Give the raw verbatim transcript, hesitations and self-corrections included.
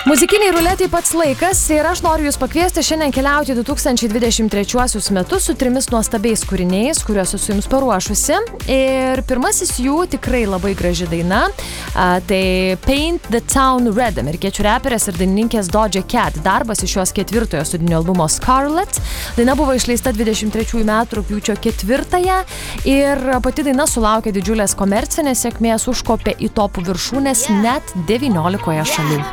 Muzikiniai ruletei pats laikas ir aš noriu Jūs pakviesti šiandien keliauti du tūkstančiai dvidešimt trečiuosius metus su trimis nuostabiais kūriniais, kuriuos esu Jums paruošusi. Ir pirmasis jų tikrai labai graži daina. A, tai Paint the Town Red, amerikiečių reperės ir dainininkės Doja Cat darbas iš jos ketvirtojo studinio albumo Scarlet. Daina buvo išleista dvidešimt trečiųjų metų rugpjūčio ketvirtąją ir pati daina sulaukė didžiulės komercinės sėkmės, užkopė į topų viršūnės net devyniolikoje šalių.